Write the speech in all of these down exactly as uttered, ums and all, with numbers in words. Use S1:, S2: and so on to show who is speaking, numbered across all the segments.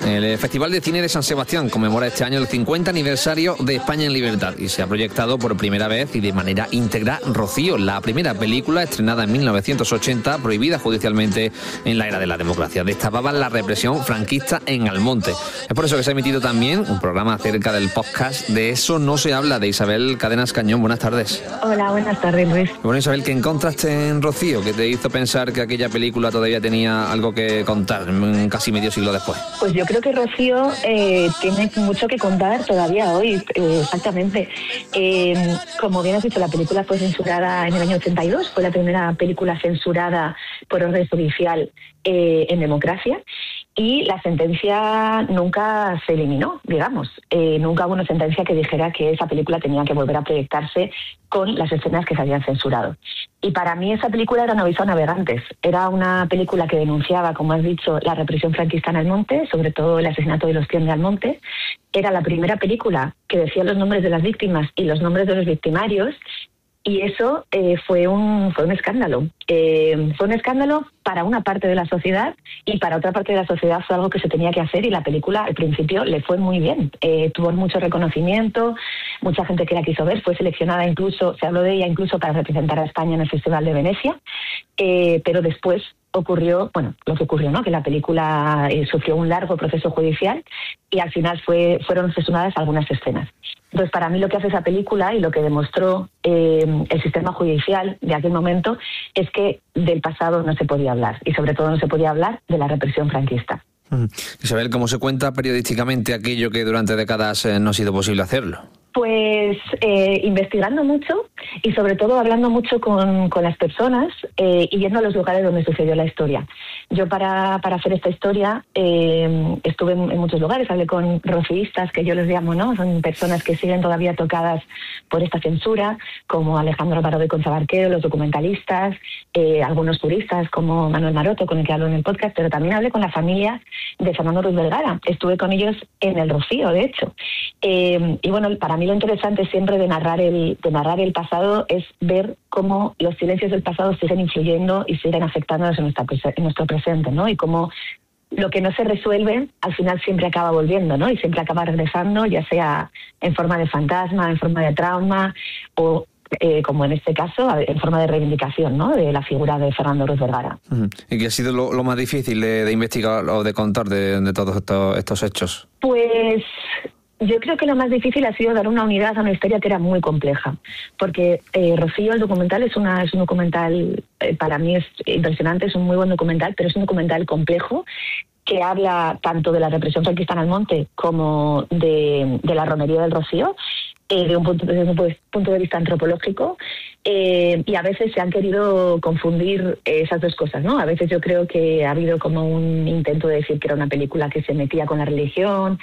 S1: El Festival de Cine de San Sebastián conmemora este año el cincuenta aniversario de España en Libertad y se ha proyectado por primera vez y de manera íntegra Rocío, la primera película estrenada en mil novecientos ochenta, prohibida judicialmente en la era de la democracia. Destapaba la represión franquista en Almonte. Es por eso que se ha emitido también un programa acerca del podcast De eso no se habla, de Isabel Cadenas Cañón. Buenas tardes.
S2: Hola, buenas tardes, Luis.
S1: Bueno, Isabel, ¿qué encontraste en Rocío que te hizo pensar que aquella película todavía tenía algo que contar casi medio siglo después?
S2: Pues yo creo que Rocío eh, tiene mucho que contar todavía hoy, eh, exactamente. Eh, como bien has dicho, la película fue censurada en el año ochenta y dos, fue la primera película censurada por orden judicial eh, en democracia. Y la sentencia nunca se eliminó, digamos. Eh, nunca hubo una sentencia que dijera que esa película tenía que volver a proyectarse con las escenas que se habían censurado. Y para mí esa película era un aviso a navegantes. Era una película que denunciaba, como has dicho, la represión franquista en Almonte, sobre todo el asesinato de los cien de Almonte. Era la primera película que decía los nombres de las víctimas y los nombres de los victimarios. Y eso eh, fue un fue un escándalo. Eh, fue un escándalo para una parte de la sociedad y para otra parte de la sociedad fue algo que se tenía que hacer y la película al principio le fue muy bien. Eh, tuvo mucho reconocimiento, mucha gente que la quiso ver, fue seleccionada incluso, se habló de ella incluso para representar a España en el Festival de Venecia, eh, pero después ocurrió, bueno, lo que ocurrió, ¿no? Que la película eh, sufrió un largo proceso judicial y al final fue fueron censuradas algunas escenas. Entonces, para mí lo que hace esa película y lo que demostró eh, el sistema judicial de aquel momento es que del pasado no se podía hablar y sobre todo no se podía hablar de la represión franquista.
S1: Mm. Isabel, ¿cómo se cuenta periodísticamente aquello que durante décadas eh, no ha sido posible hacerlo?
S2: Pues eh, investigando mucho y sobre todo hablando mucho con, con las personas eh, y yendo a los lugares donde sucedió la historia. Yo para, para hacer esta historia eh, estuve en, en muchos lugares, hablé con rocíistas, que yo les llamo, ¿no? Son personas que siguen todavía tocadas por esta censura, como Alejandro Baró de Concha Barquero, los documentalistas, eh, algunos turistas como Manuel Maroto, con el que hablo en el podcast, pero también hablé con la familia de Fernando Ruiz Vergara. Estuve con ellos en el Rocío, de hecho. Eh, y bueno, para mí lo interesante siempre de narrar el de narrar el pasado es ver cómo los silencios del pasado siguen influyendo y siguen afectándonos en, nuestra, en nuestro presente, ¿no? Y cómo lo que no se resuelve al final siempre acaba volviendo, ¿no? Y siempre acaba regresando, ya sea en forma de fantasma, en forma de trauma o Eh, como en este caso, en forma de reivindicación, ¿no? De la figura de Fernando Ruiz Vergara.
S1: Uh-huh. ¿Y qué ha sido lo, lo más difícil de, de investigar o de contar de, de todos estos, estos hechos?
S2: Pues yo creo que lo más difícil ha sido dar una unidad a una historia que era muy compleja, porque eh, Rocío, el documental, es, una, es un documental, eh, para mí es impresionante, es un muy buen documental, pero es un documental complejo que habla tanto de la represión franquista en Almonte como de, de la romería del Rocío, Eh, de un punto, desde un punto de vista antropológico, eh, y a veces se han querido confundir esas dos cosas, ¿no? A veces yo creo que ha habido como un intento de decir que era una película que se metía con la religión,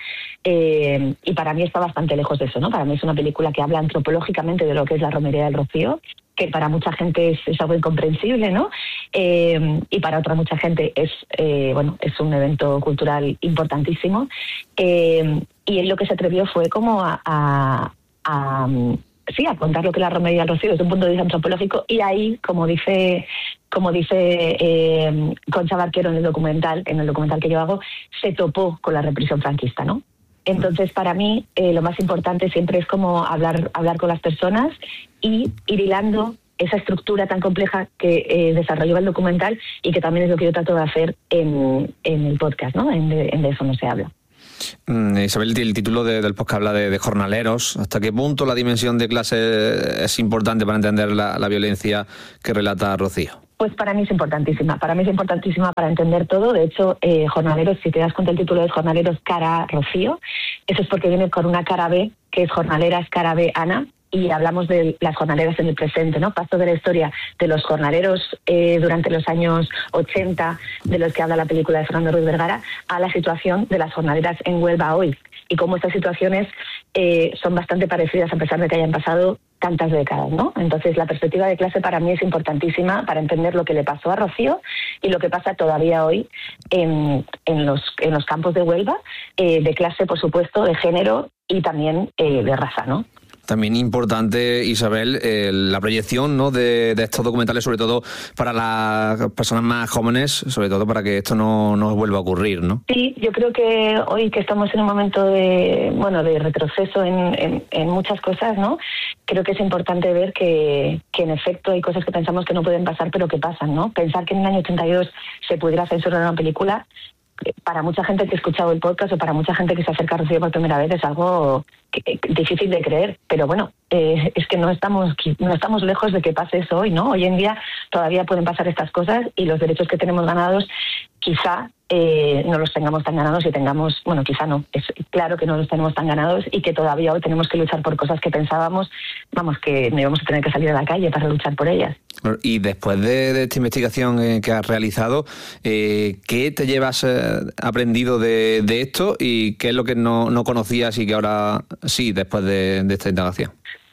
S2: eh, y para mí está bastante lejos de eso, ¿no? Para mí es una película que habla antropológicamente de lo que es la romería del Rocío, que para mucha gente es, es algo incomprensible, ¿no? Eh, y para otra mucha gente es, eh, bueno, es un evento cultural importantísimo, eh, y él lo que se atrevió fue como a, a A, sí, a contar lo que es la romería del Rocío desde un punto de vista antropológico, y ahí, como dice como dice eh, Concha Barquero en el documental, en el documental que yo hago, se topó con la represión franquista, ¿no? Entonces, para mí, eh, lo más importante siempre es como hablar, hablar con las personas y ir hilando esa estructura tan compleja que eh, desarrolló el documental y que también es lo que yo trato de hacer en, en el podcast, ¿no? En de, en de eso no se habla.
S1: Mm, Isabel, el título de, del podcast habla de, de jornaleros. ¿Hasta qué punto la dimensión de clase es importante para entender la, la violencia que relata Rocío?
S2: Pues para mí es importantísima, para mí es importantísima para entender todo. De hecho, eh, jornaleros, si te das cuenta el título es Jornaleros cara Rocío, eso es porque viene con una cara B, que es Jornaleras cara B Ana, y hablamos de las jornaleras en el presente, ¿no? Paso de la historia de los jornaleros eh, durante los años ochenta, de los que habla la película de Fernando Ruiz Vergara, a la situación de las jornaleras en Huelva hoy, y cómo estas situaciones eh, son bastante parecidas a pesar de que hayan pasado tantas décadas, ¿no? Entonces, la perspectiva de clase para mí es importantísima para entender lo que le pasó a Rocío y lo que pasa todavía hoy en, en, los, en los campos de Huelva, eh, de clase, por supuesto, de género y también eh, de raza, ¿no?
S1: También importante, Isabel, eh, la proyección, ¿no?, de, de estos documentales, sobre todo para las personas más jóvenes, sobre todo para que esto no, no vuelva a ocurrir, ¿no?
S2: Sí, yo creo que hoy que estamos en un momento de, bueno, de retroceso en, en, en muchas cosas, ¿no? Creo que es importante ver que, que en efecto hay cosas que pensamos que no pueden pasar, pero que pasan, ¿no? Pensar que en el año ochenta y dos se pudiera censurar una película, para mucha gente que ha escuchado el podcast o para mucha gente que se acerca a Rocío por primera vez es algo que, difícil de creer, pero bueno, eh, es que no estamos no estamos lejos de que pase eso hoy, ¿no? Hoy en día todavía pueden pasar estas cosas y los derechos que tenemos ganados quizá eh, no los tengamos tan ganados y tengamos, bueno, quizá no, es claro que no los tenemos tan ganados y que todavía hoy tenemos que luchar por cosas que pensábamos, vamos, que no íbamos a tener que salir a la calle para luchar por ellas.
S1: Y después de, de esta investigación eh, que has realizado, eh, ¿qué te llevas eh, aprendido de, de esto y qué es lo que no, no conocías y que ahora sí, después de, de esta indagación?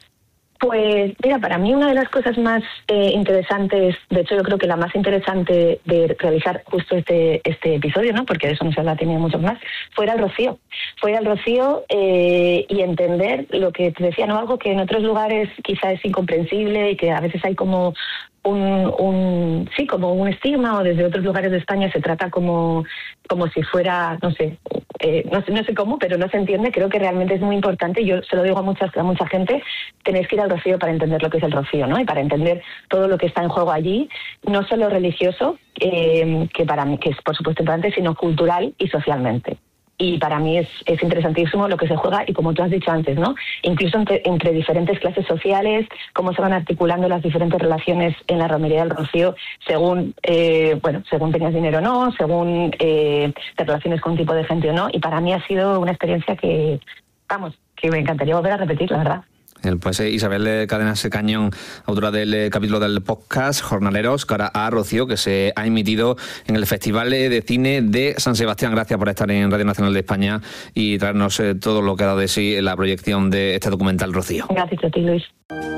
S2: Pues mira, para mí una de las cosas más eh, interesantes, de hecho yo creo que la más interesante de realizar justo este este episodio, ¿no?, porque de eso no se habla, tiene muchos más, fue ir al Rocío. Fue ir al Rocío eh, y entender lo que te decía, ¿no?, algo que en otros lugares quizá es incomprensible y que a veces hay como un, un sí, como un estigma, o desde otros lugares de España se trata como, como si fuera, no sé, eh, no, no sé cómo, pero no se entiende. Creo que realmente es muy importante, yo se lo digo a mucha, a mucha gente, tenéis que ir al Rocío para entender lo que es el Rocío, ¿no?, y para entender todo lo que está en juego allí, no solo religioso, eh, que para mí, que es por supuesto importante, sino cultural y socialmente. Y para mí es, es interesantísimo lo que se juega y, como tú has dicho antes, ¿no?, incluso entre, entre diferentes clases sociales, cómo se van articulando las diferentes relaciones en la romería del Rocío según, eh, bueno, según tengas dinero o no, según eh, te relaciones con un tipo de gente o no. Y para mí ha sido una experiencia que, vamos, que me encantaría volver a repetir, la verdad.
S1: Pues eh, Isabel Cadenas Cañón, autora del eh, capítulo del podcast Jornaleros, cara a Rocío, que se ha emitido en el Festival de Cine de San Sebastián. Gracias por estar en Radio Nacional de España y traernos eh, todo lo que ha dado de sí en la proyección de este documental Rocío.
S2: Gracias a ti, Luis.